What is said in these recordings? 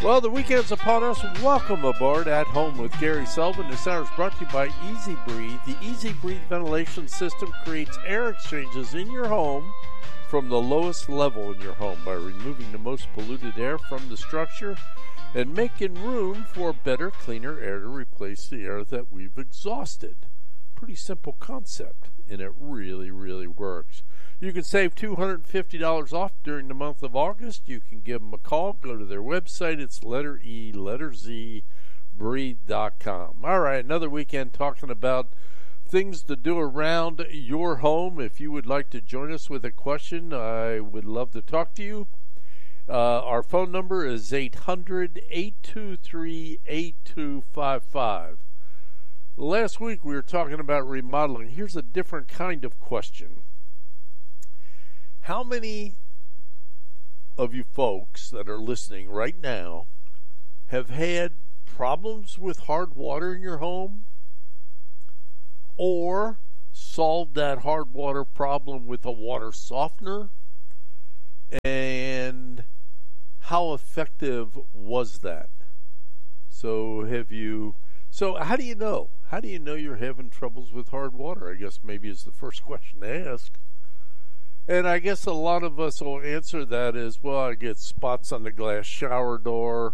Well, the weekend's upon us. Welcome aboard At Home with Gary Sullivan. This hour is brought to you by Easy Breathe. The Easy Breathe ventilation system creates air exchanges in your home from the lowest level in your home by removing the most polluted air from the structure and making room for better, cleaner air to replace the air that we've exhausted. Pretty simple concept, and it really, really works. You can save $250 off during the month of August. You can give them a call. Go to their website. It's letter E, letter Z, breathe.com. All right, another weekend talking about things to do around your home. If you would like to join us with a question, I would love to talk to you. Our phone number is 800-823-8255. Last week we were talking about remodeling. Here's a different kind of question. How many of you folks that are listening right now have had problems with hard water in your home, or solved that hard water problem with a water softener? And how effective was that? So how do you know? How do you know you're having troubles with hard water? I guess maybe is the first question to ask. And I guess a lot of us will answer that as, well, I get spots on the glass shower door.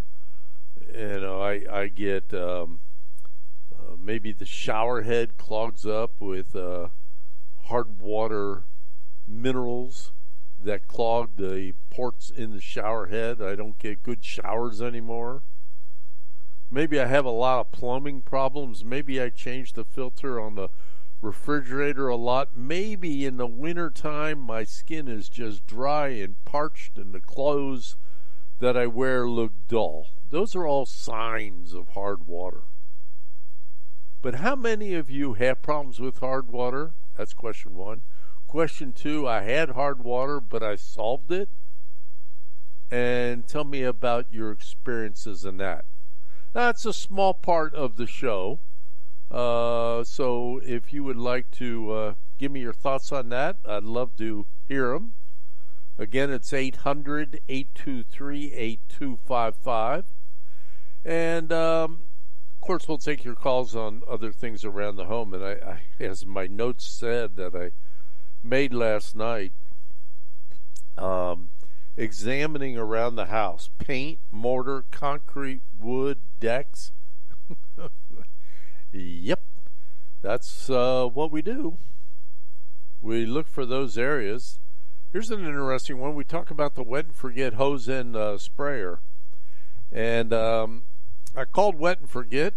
I get maybe the shower head clogs up with hard water minerals that clog the ports in the shower head. I don't get good showers anymore. Maybe I have a lot of plumbing problems. Maybe I changed the filter on the refrigerator a lot. Maybe in the winter time my skin is just dry and parched and the clothes that I wear look dull. Those are all signs of hard water. But how many of you have problems with hard water? That's question one. Question two, I had hard water but I solved it. And tell me about your experiences in that. That's a small part of the show. So if you would like to give me your thoughts on that, I'd love to hear them. Again, it's 800-823-8255. And, of course, we'll take your calls on other things around the home. And I as my notes said that I made last night, examining around the house, paint, mortar, concrete, wood, decks. Yep, that's what we do. We look for those areas. Here's an interesting one. We talk about the Wet and Forget hose end sprayer. And I called Wet and Forget,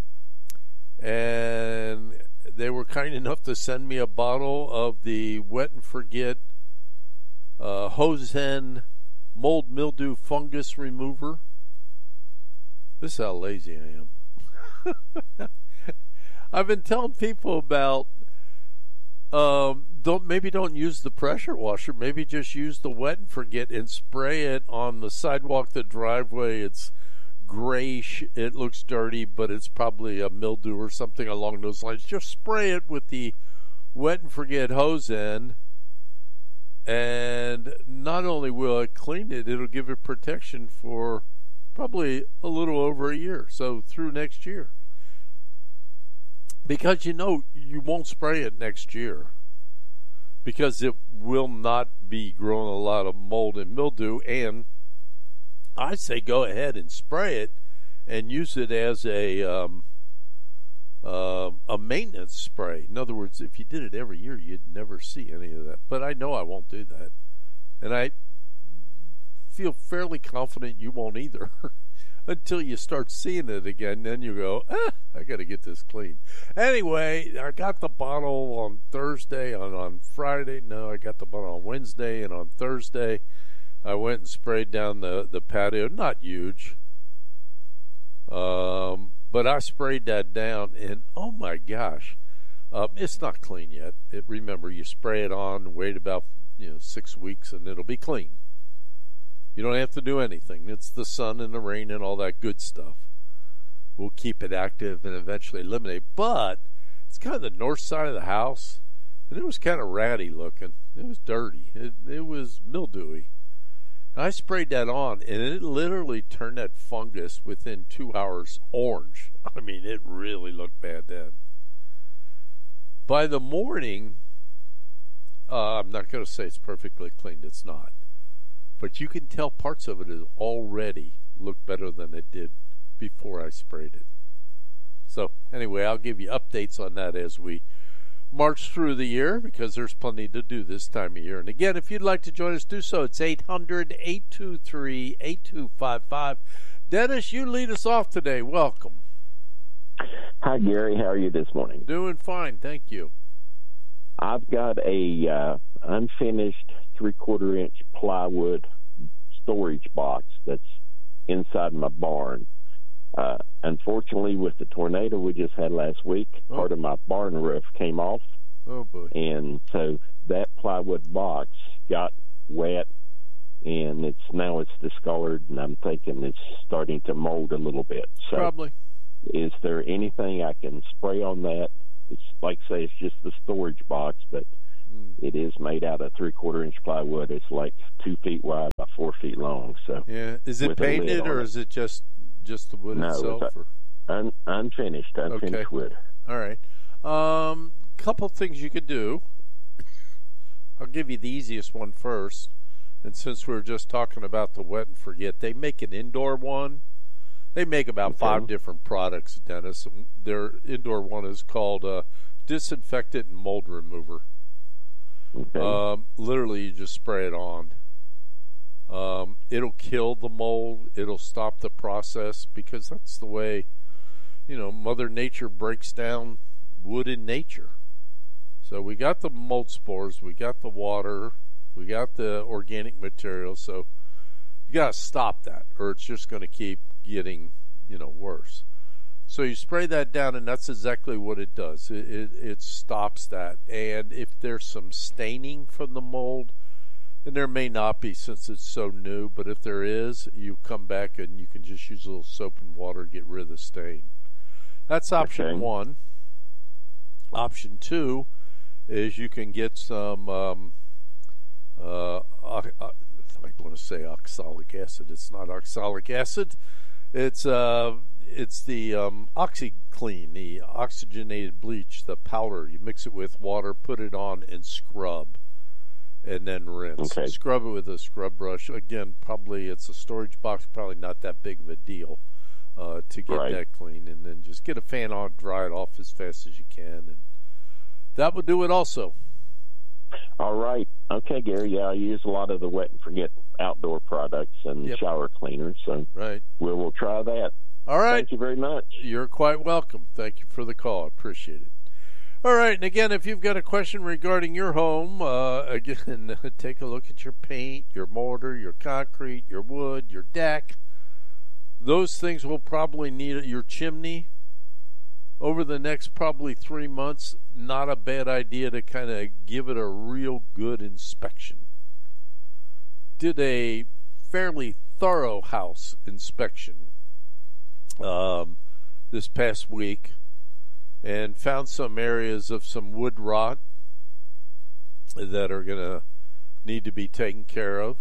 and they were kind enough to send me a bottle of the Wet and Forget hose end mold, mildew, fungus remover. This is how lazy I am. I've been telling people about don't use the pressure washer. Maybe just use the Wet and Forget and spray it on the sidewalk, the driveway. It's grayish. It looks dirty, but it's probably a mildew or something along those lines. Just spray it with the Wet and Forget hose end, and not only will it clean it, it'll give it protection for probably a little over a year, so through next year. Because you won't spray it next year, because it will not be growing a lot of mold and mildew. And I say go ahead and spray it and use it as a maintenance spray. In other words, if you did it every year, you'd never see any of that. But I know I won't do that, and I feel fairly confident you won't either. Until you start seeing it again, then you go, I got to get this clean. Anyway, I got the bottle on Thursday, on Friday. No, I got the bottle on Wednesday, and on Thursday, I went and sprayed down the patio. Not huge, but I sprayed that down, and oh my gosh, it's not clean yet. Remember, you spray it on, wait about 6 weeks, and it'll be clean. You don't have to do anything. It's the sun and the rain and all that good stuff. We'll keep it active and eventually eliminate. But it's kind of the north side of the house, and it was kind of ratty looking. It was dirty. It was mildewy. And I sprayed that on, and it literally turned that fungus within 2 hours orange. I mean, it really looked bad then. By the morning, I'm not going to say it's perfectly cleaned. It's not. But you can tell parts of it is already look better than it did before I sprayed it. So anyway, I'll give you updates on that as we march through the year, because there's plenty to do this time of year. And again, if you'd like to join us, do so. It's 800-823-8255. Dennis, you lead us off today. Welcome. Hi, Gary. How are you this morning? Doing fine, thank you. I've got a unfinished 3/4-inch plywood storage box that's inside my barn. Unfortunately, with the tornado we just had last week, part of my barn roof came off. Oh, boy. And so that plywood box got wet, and it's discolored, and I'm thinking it's starting to mold a little bit. So Probably. is there anything I can spray on that? It's like I say, it's just the storage box, but it is made out of 3/4-inch plywood. It's like 2 feet wide by 4 feet long. So yeah, is it painted or is it just the wood itself? It's unfinished Okay. wood. All right. Couple things you could do. I'll give you the easiest one first. And since we were just talking about the wet and forget, they make an indoor one. They make about 5 different products, Dennis. Their indoor one is called Disinfectant and Mold Remover. Okay. Literally, you just spray it on. It'll kill the mold. It'll stop the process, because that's the way, Mother Nature breaks down wood in nature. So we got the mold spores, we got the water, we got the organic material. So you got to stop that, or it's just going to keep getting, worse. So you spray that down, and that's exactly what it does. It stops that. And if there's some staining from the mold, and there may not be since it's so new, but if there is, you come back and you can just use a little soap and water to get rid of the stain. That's option one. Option two is you can get some, I want to say oxalic acid. It's not oxalic acid. It's the OxyClean, the oxygenated bleach, the powder. You mix it with water, put it on, and scrub, and then rinse. Okay. Scrub it with a scrub brush. Again, probably it's a storage box, probably not that big of a deal to get that clean. And then just get a fan on, dry it off as fast as you can, and that would do it also. All right. Okay, Gary. Yeah, I use a lot of the wet and forget outdoor products and shower cleaners, so we'll try that. All right. Thank you very much. You're quite welcome. Thank you for the call. I appreciate it. All right, and again, if you've got a question regarding your home, again, take a look at your paint, your mortar, your concrete, your wood, your deck. Those things will probably need your chimney. Over the next probably 3 months, not a bad idea to kind of give it a real good inspection. Did a fairly thorough house inspection this past week, and found some areas of some wood rot that are going to need to be taken care of.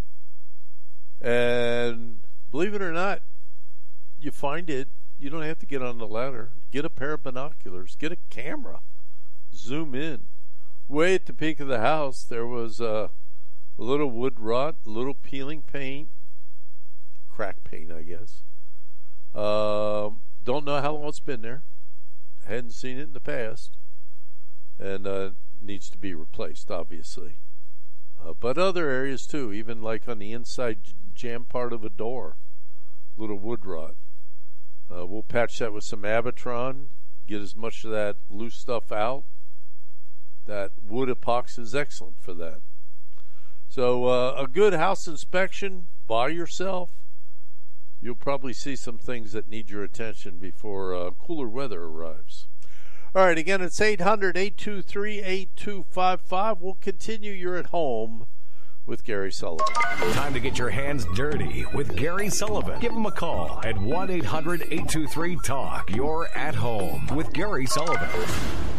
And believe it or not, you find it, you don't have to get on the ladder. Get a pair of binoculars. Get a camera. Zoom in. Way at the peak of the house, there was a little wood rot, a little peeling paint, crack paint, I guess. Don't know how long it's been there. Hadn't seen it in the past. And needs to be replaced, obviously. But other areas too, even like on the inside jam part of a door, little wood rot. We'll patch that with some Abatron, get as much of that loose stuff out. That wood epoxy is excellent for that. So a good house inspection by yourself, you'll probably see some things that need your attention before cooler weather arrives. All right, again, it's 800-823-8255. We'll continue. You're at home with Gary Sullivan. Time to get your hands dirty with Gary Sullivan. Give him a call at 1-800-823-TALK. You're at home with Gary Sullivan.